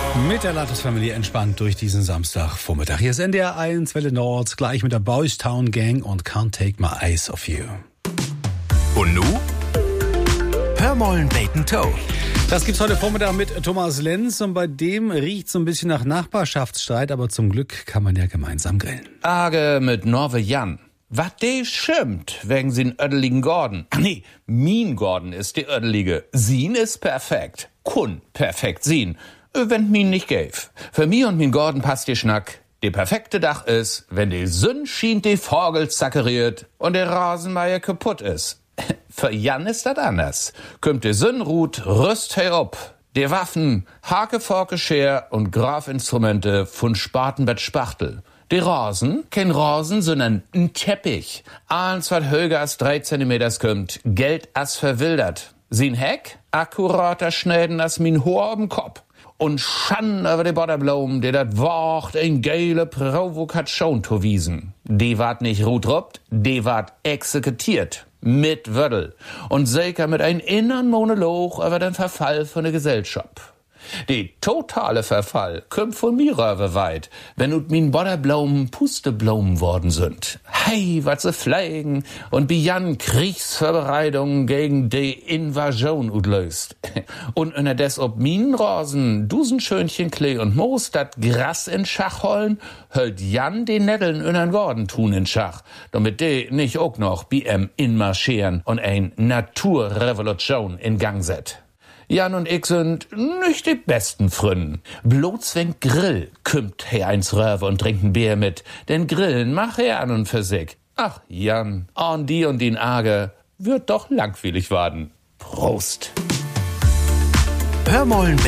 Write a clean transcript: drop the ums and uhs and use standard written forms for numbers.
Mit der Lattes-Familie entspannt durch diesen Samstagvormittag. Hier ist NDR 1, Welle Nord, gleich mit der Boys Town Gang und Can't Take My Eyes Off You. Und nu? Hör mollen Bacon Toe. Das gibt's heute Vormittag mit Thomas Lenz und bei dem riecht's so ein bisschen nach Nachbarschaftsstreit, aber zum Glück kann man ja gemeinsam grillen. Age mit Norve Jan. Wat de schimpft, wegen sin ödeligen Gordon. Ach nee, min Gordon ist de ödelige. Sin ist perfekt. Kun perfekt sin. Wenn min nicht gäf. Für mi und min Gordon passt de Schnack. De perfekte Dach ist, wenn de Sünn schient de Vogel zackeriert und der Rasenmeier kaputt ist. Für Jan ist dat anders. Kümmt de Sünn ruht, rüst herop. De Waffen, Hake, Forke, Scher und Grafinstrumente von Spatenbett Spachtel. De Rasen, kein Rasen, sondern n Teppich. Alles, wat höher als 3 Zentimeter kümmt, Geld as verwildert. Sin Heck, akkurater Schnäden as min Haar ob'n Kopf. Und Schande über de Bodderbloem, der dat wacht ein geile Provokation zu wiesen. Die ward nicht rutrupt, die ward exekutiert. Mit Wödel. Und sicher mit einem inneren Monolog über den Verfall von der Gesellschaft. Die totale Verfall kommt von mir weit, wenn ut min Bodderbloem Pustebloem worden sind. Hey, wat se pflegen und bijan Kriegsvorbereitungen gegen die Invasion utlöst. Und unterdes ob min Rasen Dusenschönchen Klee und Moos dat Gras in Schach hollen, hölt Jan den Netteln innern Gordon tun in Schach, damit de nicht auch noch BM inmarschieren und ein Naturrevolution in Gang set. Jan und ich sind nicht die besten Fründen. Bloß wenn Grill kümmt her eins Röwe und trinkt ein Bier mit. Denn Grillen mach er an und für sich. Ach Jan, an die und den Age wird doch langweilig werden. Prost. Hör mollen